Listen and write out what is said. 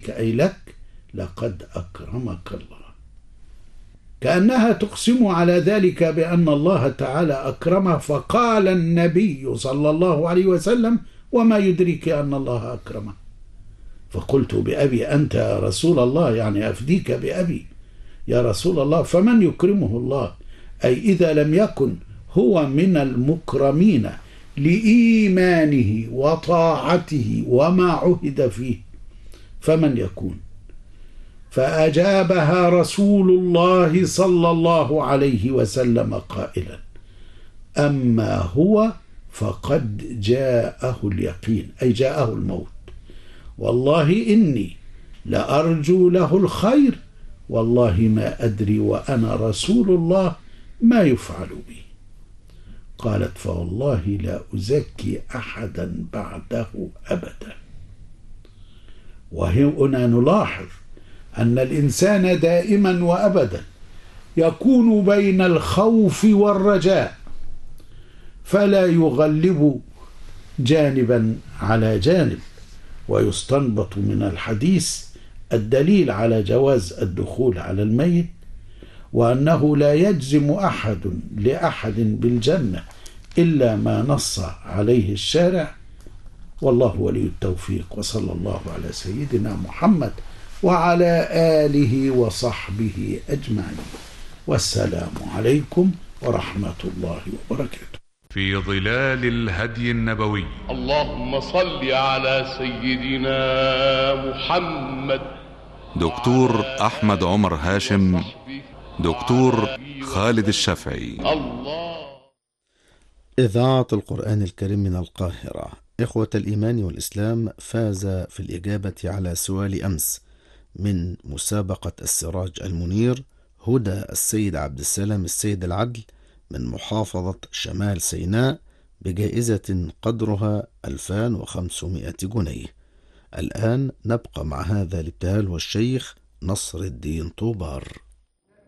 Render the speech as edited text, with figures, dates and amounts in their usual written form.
عليك أي لك لقد أكرمك الله. كأنها تقسم على ذلك بأن الله تعالى أكرمه، فقال النبي صلى الله عليه وسلم: وما يدريك أن الله أكرمه؟ فقلت: بأبي أنت يا رسول الله، يعني أفديك بأبي يا رسول الله، فمن يكرمه الله؟ أي إذا لم يكن هو من المكرمين لإيمانه وطاعته وما عهد فيه، فمن يكون؟ فأجابها رسول الله صلى الله عليه وسلم قائلا: أما هو فقد جاءه اليقين، أي جاءه الموت، والله إني لأرجو له الخير، والله ما أدري وأنا رسول الله ما يفعل بي. قالت: فوالله لا أزكي أحدا بعده أبدا. وهنا نلاحظ أن الإنسان دائما وأبدا يكون بين الخوف والرجاء، فلا يغلب جانبا على جانب. ويستنبط من الحديث الدليل على جواز الدخول على الميت، وأنه لا يجزم أحد لأحد بالجنة إلا ما نص عليه الشارع. والله ولي التوفيق، وصلى الله على سيدنا محمد وعلى آله وصحبه أجمعين، والسلام عليكم ورحمة الله وبركاته. في ظلال الهدي النبوي. اللهم صل على سيدنا محمد. دكتور أحمد عمر هاشم، دكتور خالد الشافعي. إذاعة القرآن الكريم من القاهرة. إخوة الإيمان والإسلام، فاز في الإجابة على سؤال أمس من مسابقة السراج المنير هدى السيد عبد السلام السيد العدل من محافظة شمال سيناء بجائزة قدرها 2500 جنيه. الآن نبقى مع هذا الابتهال والشيخ نصر الدين طوبار.